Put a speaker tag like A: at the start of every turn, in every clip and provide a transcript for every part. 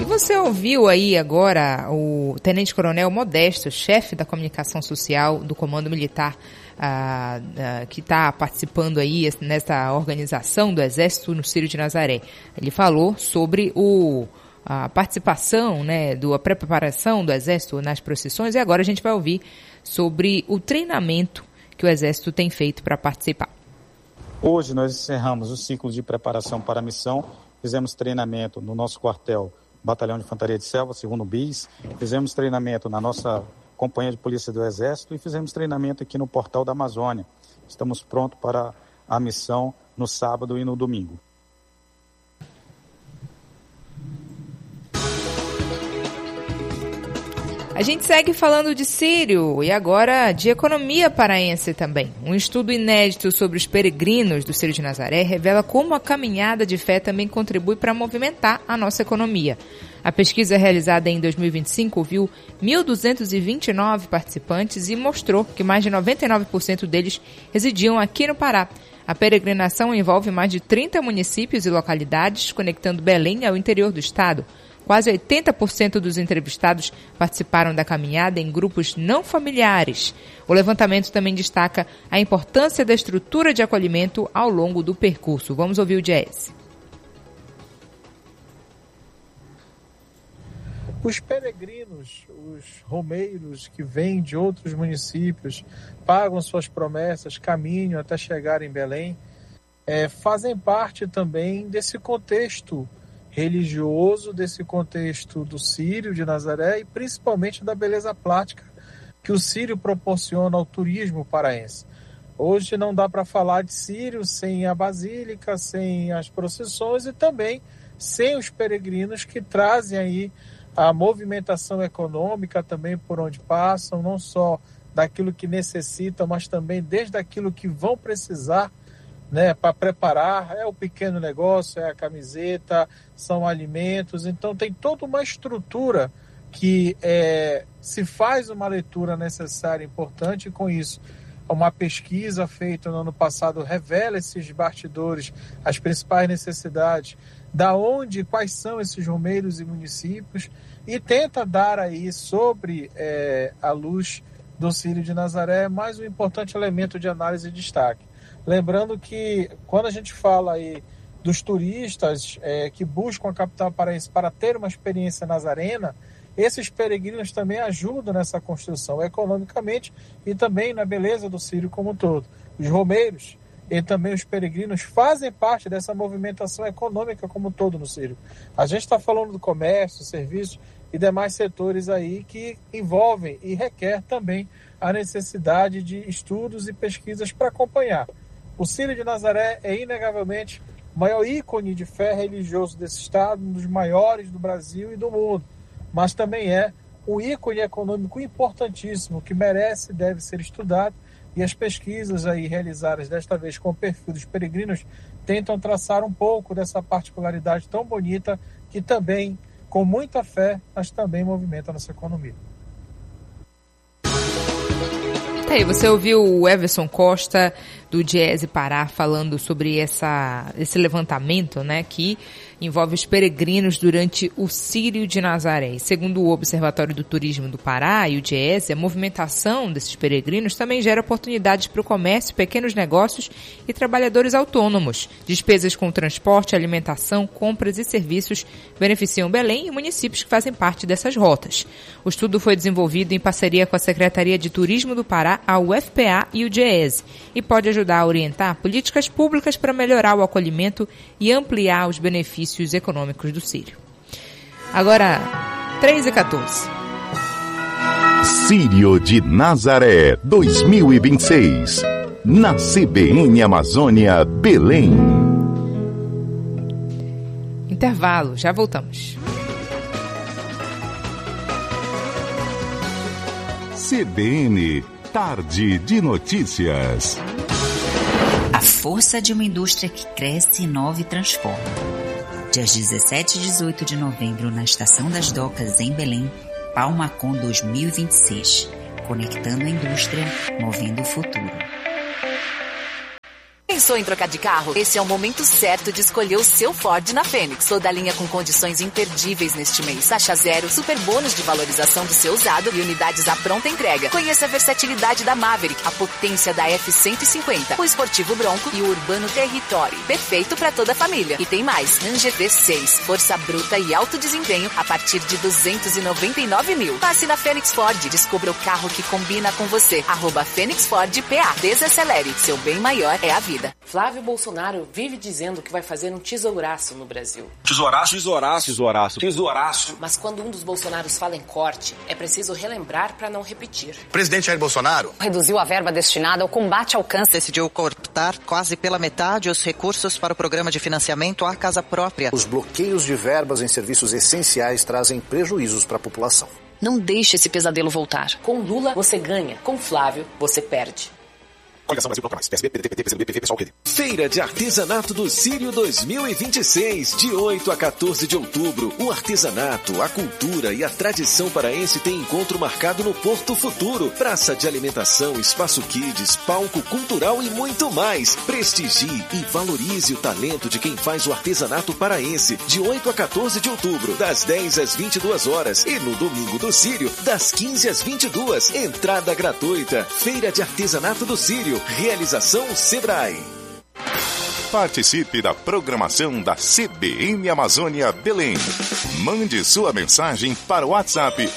A: você ouviu aí agora o Tenente Coronel Modesto, chefe da comunicação social do Comando Militar, que está participando aí nessa organização do Exército no Círio de Nazaré. Ele falou sobre a participação, né, a preparação do Exército nas procissões, e agora a gente vai ouvir sobre o treinamento que o Exército tem feito para participar.
B: Hoje nós encerramos o ciclo de preparação para a missão, fizemos treinamento no nosso quartel Batalhão de Infantaria de Selva, 2º BIS, fizemos treinamento na nossa Companhia de Polícia do Exército e fizemos treinamento aqui no Portal da Amazônia. Estamos prontos para a missão no sábado e no domingo.
A: A gente segue falando de Círio e agora de economia paraense também. Um estudo inédito sobre os peregrinos do Círio de Nazaré revela como a caminhada de fé também contribui para movimentar a nossa economia. A pesquisa realizada em 2025 ouviu 1.229 participantes e mostrou que mais de 99% deles residiam aqui no Pará. A peregrinação envolve mais de 30 municípios e localidades, conectando Belém ao interior do estado. Quase 80% dos entrevistados participaram da caminhada em grupos não familiares. O levantamento também destaca a importância da estrutura de acolhimento ao longo do percurso. Vamos ouvir o Jazz.
C: Os peregrinos, os romeiros que vêm de outros municípios, pagam suas promessas, caminham até chegar em Belém, fazem parte também desse contexto religioso, desse contexto do Círio de Nazaré e principalmente da beleza plástica que o Círio proporciona ao turismo paraense. Hoje não dá para falar de Círio sem a Basílica, sem as procissões e também sem os peregrinos que trazem aí a movimentação econômica também por onde passam, não só daquilo que necessitam, mas também desde aquilo que vão precisar, né, para preparar. É o pequeno negócio, é a camiseta, são alimentos. Então tem toda uma estrutura que se faz uma leitura necessária, importante, e com isso uma pesquisa feita no ano passado revela esses bastidores, as principais necessidades, da onde, quais são esses romeiros e municípios, e tenta dar aí sobre a luz do Círio de Nazaré mais um importante elemento de análise e destaque. Lembrando que quando a gente fala aí dos turistas que buscam a capital paraense para ter uma experiência nazarena, esses peregrinos também ajudam nessa construção economicamente e também na beleza do Círio como um todo. Os romeiros e também os peregrinos fazem parte dessa movimentação econômica como um todo no Círio. A gente está falando do comércio, serviços e demais setores aí que envolvem e requer também a necessidade de estudos e pesquisas para acompanhar. O Círio de Nazaré é inegavelmente o maior ícone de fé religioso desse estado, um dos maiores do Brasil e do mundo, mas também é um ícone econômico importantíssimo que merece e deve ser estudado, e as pesquisas aí realizadas desta vez com o perfil dos peregrinos tentam traçar um pouco dessa particularidade tão bonita que também, com muita fé, mas também movimenta a nossa economia.
A: Aí, você ouviu o Everson Costa do Diese Pará falando sobre esse levantamento, né, que envolve os peregrinos durante o Círio de Nazaré. E segundo o Observatório do Turismo do Pará e o Diese, a movimentação desses peregrinos também gera oportunidades para o comércio, pequenos negócios e trabalhadores autônomos. Despesas com transporte, alimentação, compras e serviços beneficiam Belém e municípios que fazem parte dessas rotas. O estudo foi desenvolvido em parceria com a Secretaria de Turismo do Pará, a UFPA e o Diese, e pode ajudar a orientar políticas públicas para melhorar o acolhimento e ampliar os benefícios econômicos do Círio. Agora, 3h14.
D: Círio de Nazaré 2026, na CBN Amazônia, Belém.
A: Intervalo, já voltamos.
D: CBN, Tarde de Notícias.
E: A força de uma indústria que cresce, inova e transforma. Dias 17 e 18 de novembro, na Estação das Docas, em Belém, Palmacon 2026. Conectando a indústria, movendo o futuro.
F: Pensou em trocar de carro? Esse é o momento certo de escolher o seu Ford na Fênix. Toda a linha com condições imperdíveis neste mês. Taxa zero, super bônus de valorização do seu usado e unidades à pronta entrega. Conheça a versatilidade da Maverick, a potência da F-150, o esportivo Bronco e o urbano Territory. Perfeito para toda a família. E tem mais, Ranger V6, força bruta e alto desempenho a partir de 299 mil. Passe na Fênix Ford, descubra o carro que combina com você. @Fênix Ford PA. Desacelere, seu bem maior é a vida.
G: Flávio Bolsonaro vive dizendo que vai fazer um tesouraço no Brasil.
H: Tesouraço, tesouraço, tesouraço, tesouraço.
G: Mas quando um dos Bolsonaros fala em corte, é preciso relembrar para não repetir.
I: Presidente Jair Bolsonaro
J: reduziu a verba destinada ao combate ao câncer.
K: Decidiu cortar quase pela metade os recursos para o programa de financiamento à casa própria.
I: Os bloqueios de verbas em serviços essenciais trazem prejuízos para a população.
J: Não deixe esse pesadelo voltar.
G: Com Lula, você ganha. Com Flávio, você perde.
H: Coligação Brasil Proclamais. PSB, PDT, PCdoB, PV, PSOL, PD.
L: Feira de Artesanato do Círio 2026, de 8 a 14 de outubro. O artesanato, a cultura e a tradição paraense tem encontro marcado no Porto Futuro. Praça de alimentação, espaço kids, palco cultural e muito mais. Prestigie e valorize o talento de quem faz o artesanato paraense. De 8 a 14 de outubro, das 10 às 22 horas. E no domingo do Círio, das 15 às 22. Entrada gratuita. Feira de Artesanato do Círio. Realização Sebrae.
D: Participe da programação da CBN Amazônia Belém. Mande sua mensagem para o WhatsApp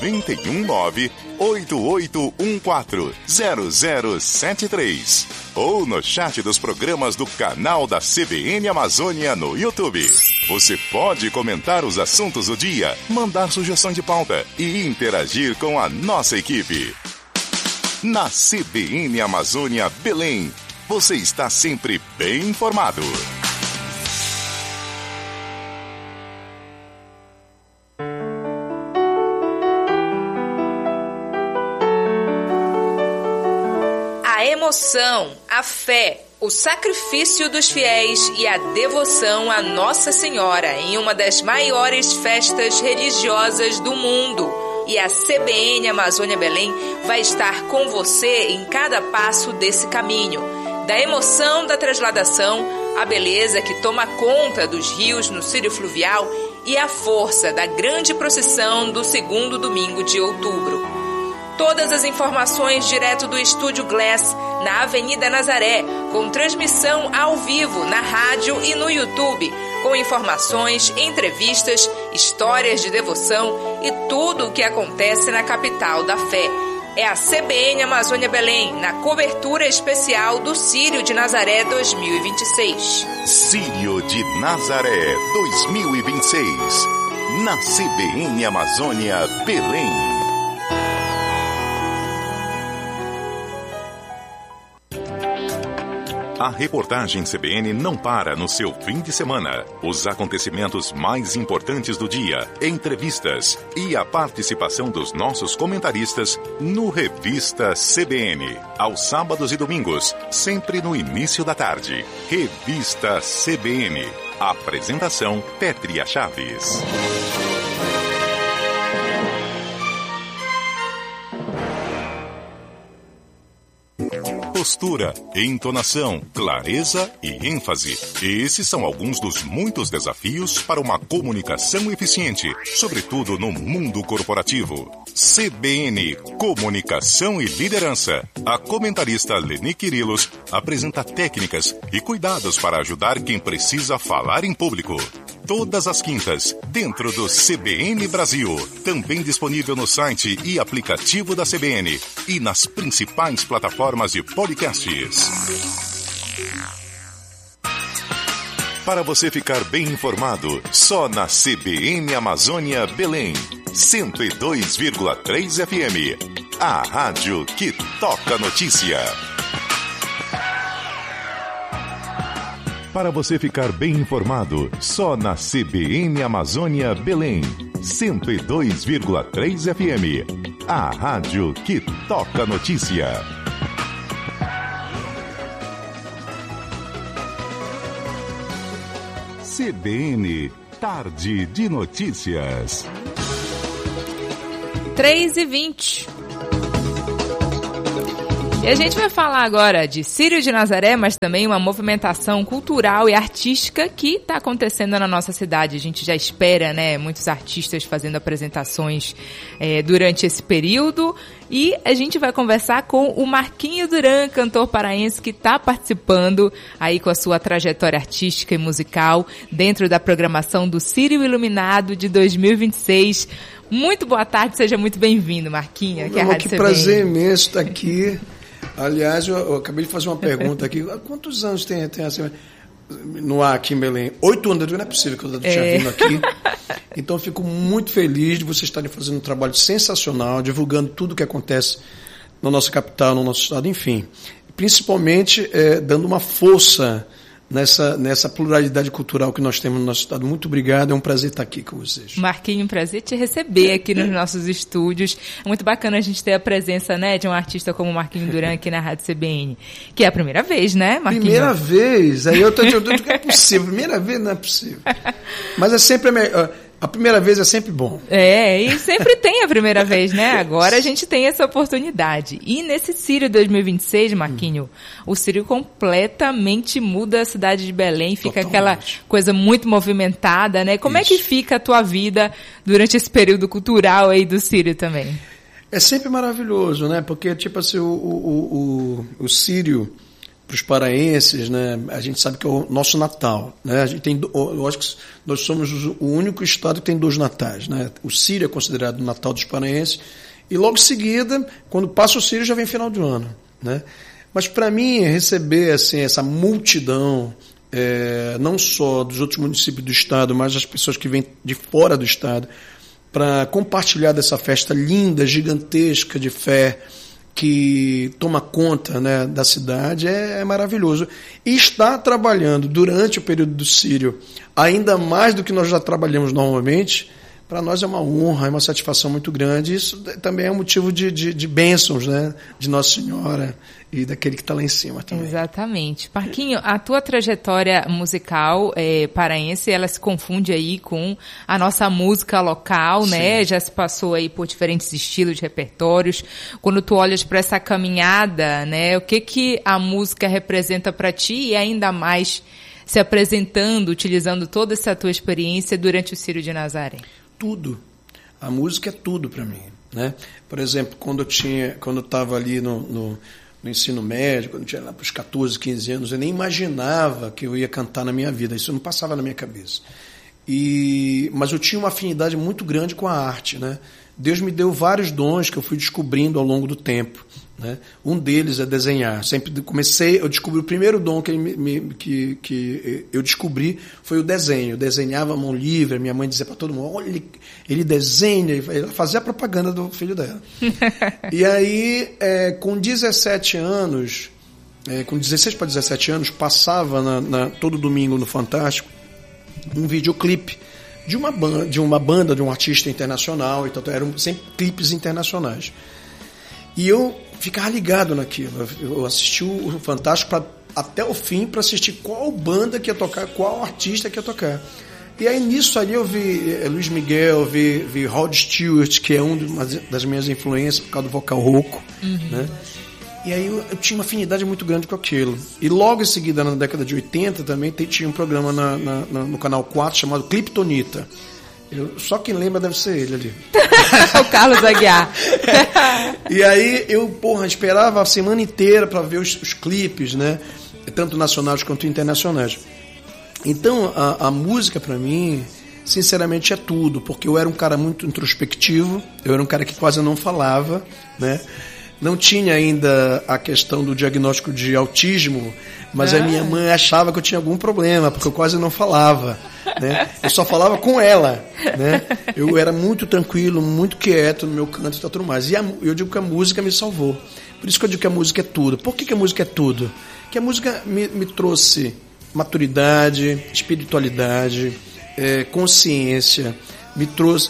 D: 919-8814-0073 ou no chat dos programas do canal da CBN Amazônia no YouTube. Você pode comentar os assuntos do dia, mandar sugestão de pauta e interagir com a nossa equipe. Na CBN Amazônia Belém, você está sempre bem informado.
A: A emoção, a fé, o sacrifício dos fiéis e a devoção a Nossa Senhora em uma das maiores festas religiosas do mundo. E a CBN Amazônia Belém vai estar com você em cada passo desse caminho. Da emoção da transladação, a beleza que toma conta dos rios no Círio Fluvial e a força da grande procissão do segundo domingo de outubro. Todas as informações direto do Estúdio Glass, na Avenida Nazaré, com transmissão ao vivo na rádio e no YouTube, com informações, entrevistas, histórias de devoção e tudo o que acontece na capital da fé. É a CBN Amazônia Belém, na cobertura especial do Círio de Nazaré 2026.
D: Círio de Nazaré 2026, na CBN Amazônia Belém. A reportagem CBN não para no seu fim de semana. Os acontecimentos mais importantes do dia, entrevistas e a participação dos nossos comentaristas no Revista CBN. Aos sábados e domingos, sempre no início da tarde. Revista CBN. Apresentação Pétria Chaves. Postura, entonação, clareza e ênfase. Esses são alguns dos muitos desafios para uma comunicação eficiente, sobretudo no mundo corporativo. CBN, Comunicação e Liderança. A comentarista Leni Quirilos apresenta técnicas e cuidados para ajudar quem precisa falar em público. Todas as quintas, dentro do CBN Brasil. Também disponível no site e aplicativo da CBN e nas principais plataformas de podcasts. Para você ficar bem informado, só na CBN Amazônia Belém, 102,3 FM. A rádio que toca notícia. Para você ficar bem informado, só na CBN Amazônia Belém, 102,3 FM. A rádio que toca notícia. CBN, Tarde de Notícias.
A: 3h20. E a gente vai falar agora de Círio de Nazaré, mas também uma movimentação cultural e artística que está acontecendo na nossa cidade. A gente já espera, né, muitos artistas fazendo apresentações durante esse período. E a gente vai conversar com o Marquinho Duran, cantor paraense, que está participando aí com a sua trajetória artística e musical dentro da programação do Círio Iluminado de 2026. Muito boa tarde, seja muito bem-vindo, Marquinho. Aqui é a Rádio
M: Que
A: CBN.
M: prazer imenso estar aqui. Aliás, eu acabei de fazer uma pergunta aqui. Quantos anos tem assim, no ar aqui em Belém? 8 anos, não é possível que eu tinha vindo aqui. Então, eu fico muito feliz de vocês estarem fazendo um trabalho sensacional, divulgando tudo o que acontece na nossa capital, no nosso estado, enfim. Principalmente dando uma força nessa pluralidade cultural que nós temos no nosso estado. Muito obrigado, é um prazer estar aqui com vocês.
A: Marquinho, prazer te receber aqui nos nossos estúdios. É muito bacana a gente ter a presença, né, de um artista como o Marquinho Duran aqui na Rádio CBN, que é a primeira vez, né, Marquinho?
M: Primeira vez, aí eu estou dizendo que é possível, primeira vez não é possível. Mas é sempre a primeira vez é sempre bom.
A: E sempre tem a primeira vez, né? Agora a gente tem essa oportunidade. E nesse Círio 2026, Marquinho, o Círio completamente muda a cidade de Belém, fica aquela coisa muito movimentada, né? Como é que fica a tua vida durante esse período cultural aí do Círio também?
M: É sempre maravilhoso, né? Porque, tipo assim, o Círio, para os paraenses, né, a gente sabe que é o nosso Natal, né? A gente tem, eu acho que nós somos o único estado que tem 2 natais, né? O Círio é considerado o Natal dos paraenses e logo em seguida, quando passa o Círio, já vem final do ano, né? Mas para mim receber assim essa multidão, não só dos outros municípios do estado, mas das pessoas que vêm de fora do estado, para compartilhar dessa festa linda, gigantesca de fé, que toma conta, né, da cidade, é maravilhoso. E estar trabalhando durante o período do Círio, ainda mais do que nós já trabalhamos normalmente, para nós é uma honra, é uma satisfação muito grande. Isso também é um motivo de bênçãos, né, de Nossa Senhora e daquele que está lá em cima também.
A: Exatamente. Marquinho, a tua trajetória musical paraense, ela se confunde aí com a nossa música local, sim, né? Já se passou aí por diferentes estilos, repertórios. Quando tu olhas para essa caminhada, né, o que a música representa para ti e ainda mais se apresentando, utilizando toda essa tua experiência durante o Círio de Nazaré?
M: Tudo. A música é tudo para mim, né? Por exemplo, quando eu estava ali no ensino médio, quando eu tinha lá para os 14, 15 anos, eu nem imaginava que eu ia cantar na minha vida. Isso não passava na minha cabeça. Mas eu tinha uma afinidade muito grande com a arte, né? Deus me deu vários dons que eu fui descobrindo ao longo do tempo, né? Um deles é desenhar. Eu descobri o primeiro dom que eu descobri foi o desenho. Eu desenhava a mão livre, minha mãe dizia para todo mundo, olha, ele desenha, ela fazia a propaganda do filho dela. E aí, com 17 anos, com 16 para 17 anos, passava todo domingo no Fantástico um videoclipe de uma banda, de um artista internacional, e tal, eram sempre clipes internacionais. E eu ficava ligado naquilo, eu assisti o Fantástico até o fim para assistir qual banda que ia tocar, qual artista que ia tocar. E aí nisso ali eu vi Luiz Miguel, vi Rod Stewart, que é uma das minhas influências por causa do vocal rouco, né? E aí eu tinha uma afinidade muito grande com aquilo. E logo em seguida, na década de 80, também tinha um programa no Canal 4 chamado Cliptonita. Só quem lembra deve ser ele ali.
A: O Carlos Aguiar.
M: E aí eu, esperava a semana inteira para ver os clipes, né? Tanto nacionais quanto internacionais. Então, a música para mim, sinceramente, é tudo. Porque eu era um cara muito introspectivo, eu era um cara que quase não falava, né? Não tinha ainda a questão do diagnóstico de autismo, mas a minha mãe achava que eu tinha algum problema, porque eu quase não falava, né? Eu só falava com ela, né? Eu era muito tranquilo, muito quieto no meu canto e tudo mais. E eu digo que a música me salvou. Por isso que eu digo que a música é tudo. Por que a música é tudo? Porque a música me trouxe maturidade, espiritualidade, consciência, me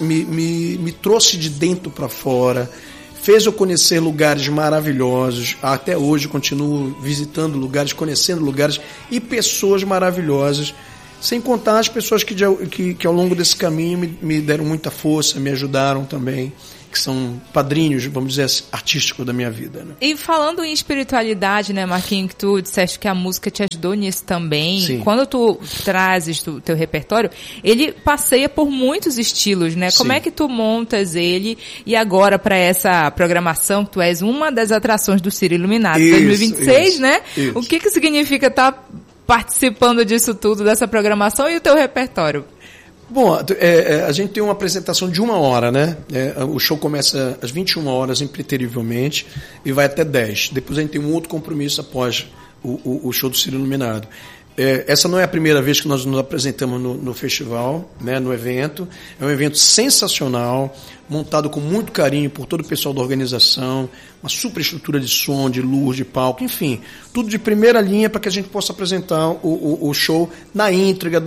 M: trouxe de dentro para fora, fez eu conhecer lugares maravilhosos. Até hoje eu continuo visitando lugares, conhecendo lugares e pessoas maravilhosas, sem contar as pessoas que ao longo desse caminho me deram muita força, me ajudaram também. que são padrinhos, vamos dizer assim, artísticos da minha vida. Né?
A: E falando em espiritualidade, né, Marquinhos, que tu disseste que a música te ajudou nisso também.
M: Sim.
A: Quando tu trazes o teu repertório, ele passeia por muitos estilos, né? Como é que tu montas ele? E agora, para essa programação, tu és uma das atrações do Círio Iluminado 2026, né? Isso. O que significa estar participando disso tudo, dessa programação e o teu repertório?
M: Bom, a gente tem uma apresentação de 1 hora, né? O show começa às 21 horas, impreterivelmente, e vai até 10. Depois a gente tem um outro compromisso após o show do Círio Iluminado. Essa não é a primeira vez que nós nos apresentamos no festival, né, no evento. É um evento sensacional, montado com muito carinho por todo o pessoal da organização, uma super estrutura de som, de luz, de palco, enfim, tudo de primeira linha para que a gente possa apresentar o show na íntegra,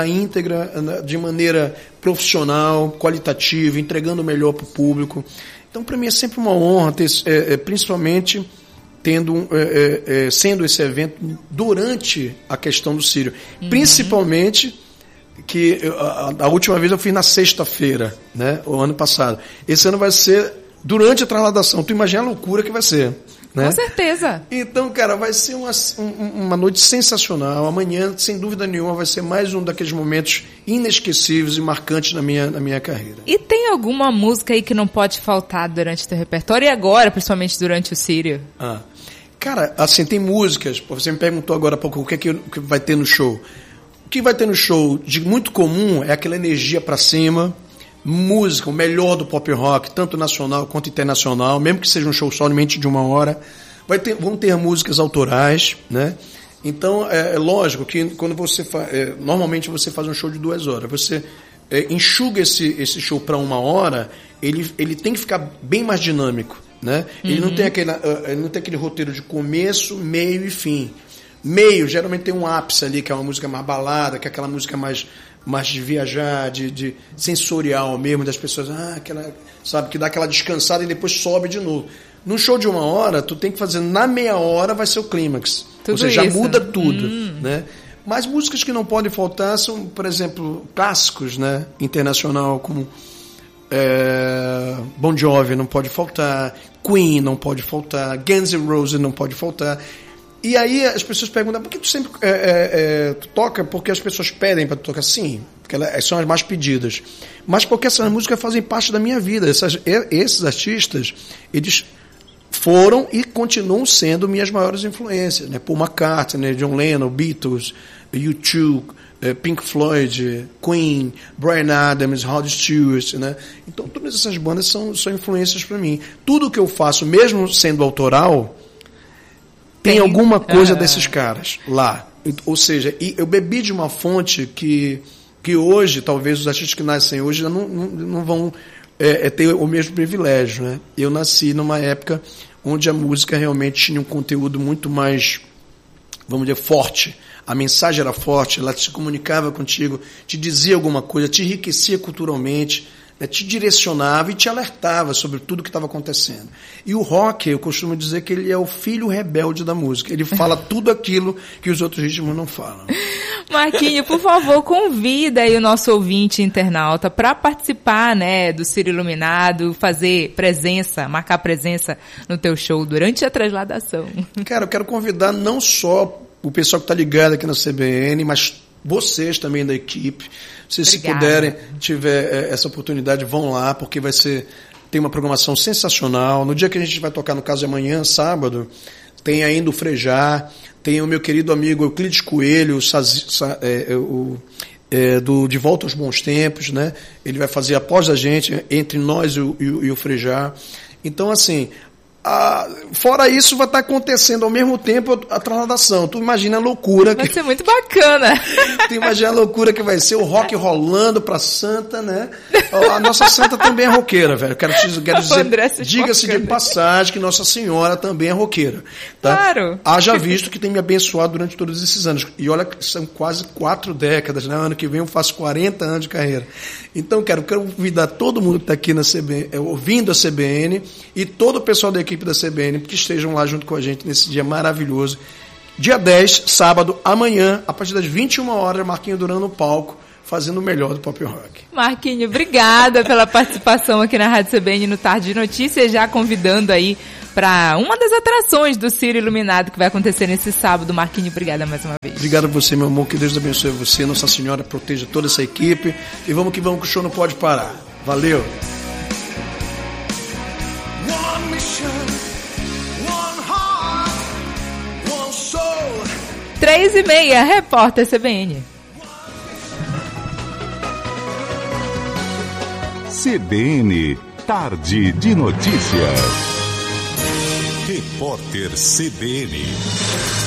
M: de maneira profissional, qualitativa, entregando o melhor para o público. Então, para mim é sempre uma honra, principalmente sendo esse evento durante a questão do Círio. Principalmente que a última vez eu fiz na sexta-feira, né, o ano passado. Esse ano vai ser durante a trasladação. Tu imagina a loucura que vai ser. Né?
A: Com certeza.
M: Então, cara, vai ser uma noite sensacional. Amanhã, sem dúvida nenhuma, vai ser mais um daqueles momentos inesquecíveis e marcantes na minha carreira.
A: E tem alguma música aí que não pode faltar durante o teu repertório? E agora, principalmente durante o Círio?
M: Cara, assim, tem músicas. Você me perguntou agora há pouco o que vai ter no show. O que vai ter no show de muito comum é aquela energia pra cima, música, o melhor do pop rock, tanto nacional quanto internacional, mesmo que seja um show somente de 1 hora. Vão ter músicas autorais, né? Então, é lógico que quando você normalmente você faz um show de 2 horas, você enxuga esse show para 1 hora, ele tem que ficar bem mais dinâmico, né? Ele não tem aquele roteiro de começo, meio e fim. Meio, geralmente tem um ápice ali, que é uma música mais balada, que é aquela música mais de viajar, de sensorial mesmo, das pessoas, sabe, que dá aquela descansada e depois sobe de novo. Num show de 1 hora, tu tem que fazer, na meia hora vai ser o clímax. Ou seja, já muda tudo, né? Mas músicas que não podem faltar são, por exemplo, clássicos, né, internacional, como Bon Jovi não pode faltar, Queen não pode faltar, Guns N' Roses não pode faltar. E aí as pessoas perguntam, por que tu sempre tu toca? Porque as pessoas pedem para tu tocar? Sim, porque elas são as mais pedidas. Mas porque essas músicas fazem parte da minha vida. Esses artistas, eles foram e continuam sendo minhas maiores influências. Né? Paul McCartney, John Lennon, Beatles, U2, Pink Floyd, Queen, Bryan Adams, Rod Stewart. Né? Então todas essas bandas são influências para mim. Tudo que eu faço, mesmo sendo autoral, tem alguma coisa desses caras lá. Ou seja, eu bebi de uma fonte que hoje, talvez os artistas que nascem hoje já não vão ter o mesmo privilégio. Né? Eu nasci numa época onde a música realmente tinha um conteúdo muito mais, vamos dizer, forte. A mensagem era forte, ela se comunicava contigo, te dizia alguma coisa, te enriquecia culturalmente, né, te direcionava e te alertava sobre tudo que estava acontecendo. E o rock, eu costumo dizer que ele é o filho rebelde da música. Ele fala tudo aquilo que os outros ritmos não falam.
A: Marquinhos, por favor, convida aí o nosso ouvinte internauta para participar, né, do Círio Iluminado, fazer presença, marcar presença no teu show durante a trasladação.
M: Cara, eu quero convidar não só o pessoal que está ligado aqui na CBN, mas vocês também da equipe. Se puderem, tiver essa oportunidade, vão lá, porque tem uma programação sensacional. No dia que a gente vai tocar, no caso de amanhã, sábado, tem ainda o Frejá, tem o meu querido amigo Euclides Coelho, De Volta aos Bons Tempos, né? Ele vai fazer após a gente, entre nós e o Frejá. Então, assim, fora isso, vai estar acontecendo ao mesmo tempo a trasladação. Tu imagina a loucura.
A: Vai ser muito bacana.
M: Tu imagina a loucura que vai ser o rock rolando pra Santa, né? A nossa Santa também é roqueira, velho. Quero dizer, diga-se de passagem que Nossa Senhora também é roqueira. Tá?
A: Claro.
M: Haja visto que tem me abençoado durante todos esses anos. E olha que são quase 4 décadas, né? Ano que vem eu faço 40 anos de carreira. Então, quero convidar todo mundo que está aqui na CBN, ouvindo a CBN, e todo o pessoal da equipe da CBN, que estejam lá junto com a gente nesse dia maravilhoso. Dia 10, sábado, amanhã, a partir das 21 horas, Marquinhos Duran no palco, fazendo o melhor do pop rock.
A: Marquinho, obrigada pela participação aqui na Rádio CBN no Tarde de Notícias, já convidando aí para uma das atrações do Círio Iluminado que vai acontecer nesse sábado. Marquinho, obrigada mais uma vez.
M: Obrigado a você, meu amor, que Deus abençoe você, Nossa Senhora proteja toda essa equipe e vamos que o show não pode parar. Valeu!
A: 3h30, repórter CBN.
D: CBN, Tarde de Notícias. Repórter CBN.